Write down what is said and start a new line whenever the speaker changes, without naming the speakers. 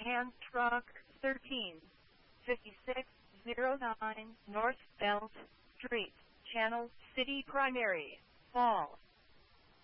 and Truck 135609 North Belt Street, Channel City Primary, Falls.